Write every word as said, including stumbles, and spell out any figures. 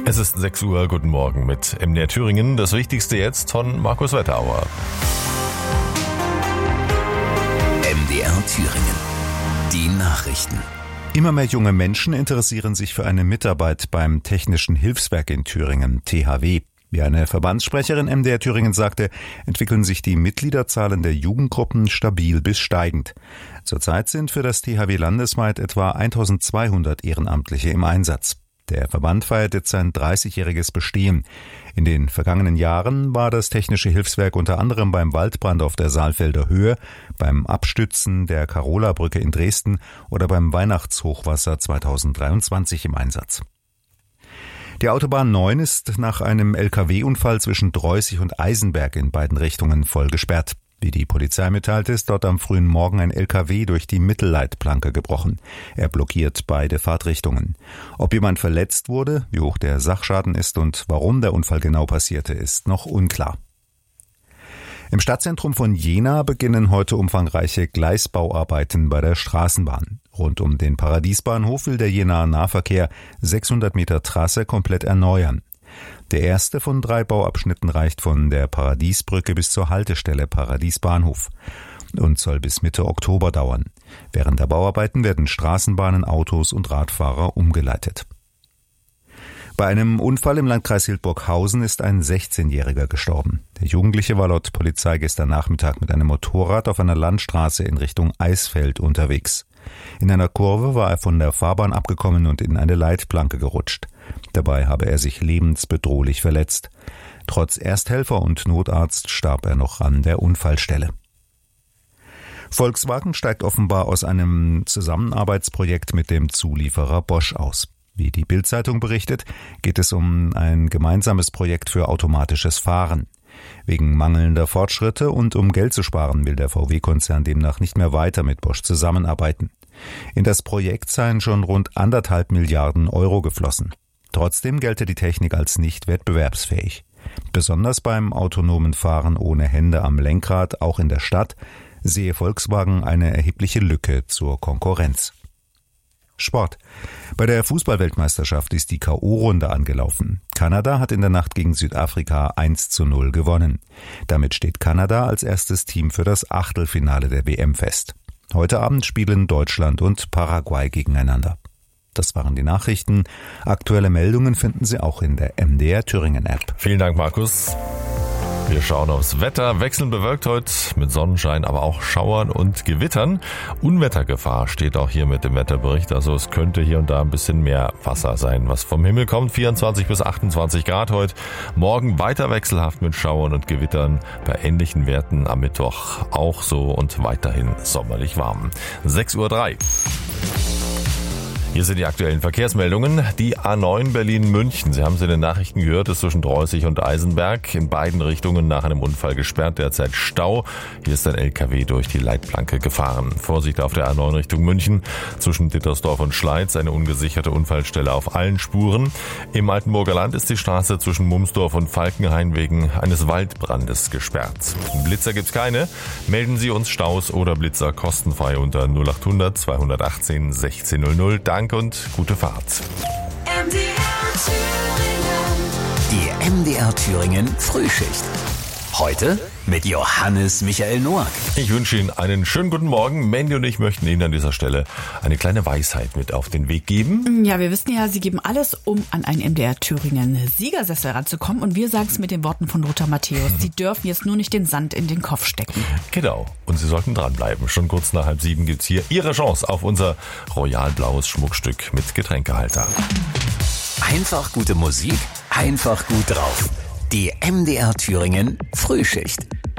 Es ist sechs Uhr, guten Morgen mit M D R Thüringen. Das Wichtigste jetzt von Markus Wetterauer. M D R Thüringen. Die Nachrichten. Immer mehr junge Menschen interessieren sich für eine Mitarbeit beim Technischen Hilfswerk in Thüringen, T H W. Wie eine Verbandssprecherin M D R Thüringen sagte, entwickeln sich die Mitgliederzahlen der Jugendgruppen stabil bis steigend. Zurzeit sind für das T H W landesweit etwa eintausendzweihundert Ehrenamtliche im Einsatz. Der Verband feiert jetzt sein dreißigjähriges Bestehen. In den vergangenen Jahren war das Technische Hilfswerk unter anderem beim Waldbrand auf der Saalfelder Höhe, beim Abstützen der Carola-Brücke in Dresden oder beim Weihnachtshochwasser zweitausenddreiundzwanzig im Einsatz. Die Autobahn neun ist nach einem L K W-Unfall zwischen Dreußig und Eisenberg in beiden Richtungen voll gesperrt. Wie die Polizei mitteilt, ist dort am frühen Morgen ein L K W durch die Mittelleitplanke gebrochen. Er blockiert beide Fahrtrichtungen. Ob jemand verletzt wurde, wie hoch der Sachschaden ist und warum der Unfall genau passierte, ist noch unklar. Im Stadtzentrum von Jena beginnen heute umfangreiche Gleisbauarbeiten bei der Straßenbahn. Rund um den Paradiesbahnhof will der Jenaer Nahverkehr sechshundert Meter Trasse komplett erneuern. Der erste von drei Bauabschnitten reicht von der Paradiesbrücke bis zur Haltestelle Paradiesbahnhof und soll bis Mitte Oktober dauern. Während der Bauarbeiten werden Straßenbahnen, Autos und Radfahrer umgeleitet. Bei einem Unfall im Landkreis Hildburghausen ist ein sechzehnjähriger gestorben. Der Jugendliche war laut Polizei gestern Nachmittag mit einem Motorrad auf einer Landstraße in Richtung Eisfeld unterwegs. In einer Kurve war er von der Fahrbahn abgekommen und in eine Leitplanke gerutscht. Dabei habe er sich lebensbedrohlich verletzt. Trotz Ersthelfer und Notarzt starb er noch an der Unfallstelle. Volkswagen steigt offenbar aus einem Zusammenarbeitsprojekt mit dem Zulieferer Bosch aus. Wie die Bild-Zeitung berichtet, geht es um ein gemeinsames Projekt für automatisches Fahren. Wegen mangelnder Fortschritte und um Geld zu sparen, will der V W-Konzern demnach nicht mehr weiter mit Bosch zusammenarbeiten. In das Projekt seien schon rund anderthalb Milliarden Euro geflossen. Trotzdem gelte die Technik als nicht wettbewerbsfähig. Besonders beim autonomen Fahren ohne Hände am Lenkrad, auch in der Stadt, sehe Volkswagen eine erhebliche Lücke zur Konkurrenz. Sport. Bei der Fußballweltmeisterschaft ist die K O-Runde angelaufen. Kanada hat in der Nacht gegen Südafrika eins zu null gewonnen. Damit steht Kanada als erstes Team für das Achtelfinale der W M fest. Heute Abend spielen Deutschland und Paraguay gegeneinander. Das waren die Nachrichten. Aktuelle Meldungen finden Sie auch in der M D R Thüringen App. Vielen Dank, Markus. Wir schauen aufs Wetter. Wechselnd bewölkt heute mit Sonnenschein, aber auch Schauern und Gewittern. Unwettergefahr steht auch hier mit dem Wetterbericht. Also es könnte hier und da ein bisschen mehr Wasser sein, was vom Himmel kommt. vierundzwanzig bis achtundzwanzig Grad heute. Morgen weiter wechselhaft mit Schauern und Gewittern. Bei ähnlichen Werten am Mittwoch auch so und weiterhin sommerlich warm. sechs Uhr drei. Hier sind die aktuellen Verkehrsmeldungen. Die A neun Berlin-München. Sie haben es in den Nachrichten gehört, ist zwischen Dreußig und Eisenberg in beiden Richtungen nach einem Unfall gesperrt. Derzeit Stau. Hier ist ein L K W durch die Leitplanke gefahren. Vorsicht auf der A neun Richtung München. Zwischen Dittersdorf und Schleiz eine ungesicherte Unfallstelle auf allen Spuren. Im Altenburger Land ist die Straße zwischen Mumsdorf und Falkenhain wegen eines Waldbrandes gesperrt. Blitzer gibt's keine. Melden Sie uns Staus oder Blitzer kostenfrei unter null acht hundert zweihundertachtzehn sechzehn null null. Danke und gute Fahrt. M D R Thüringen. Die M D R Thüringen Frühschicht. Heute mit Johannes Michael Noack. Ich wünsche Ihnen einen schönen guten Morgen. Mandy und ich möchten Ihnen an dieser Stelle eine kleine Weisheit mit auf den Weg geben. Ja, wir wissen ja, Sie geben alles, um an einen M D R Thüringen Siegersessel ranzukommen. Und wir sagen es mit den Worten von Lothar Matthäus. Sie dürfen jetzt nur nicht den Sand in den Kopf stecken. Genau. Und Sie sollten dranbleiben. Schon kurz nach halb sieben gibt's hier Ihre Chance auf unser royalblaues Schmuckstück mit Getränkehalter. Einfach gute Musik, einfach gut drauf. Die M D R Thüringen Frühschicht.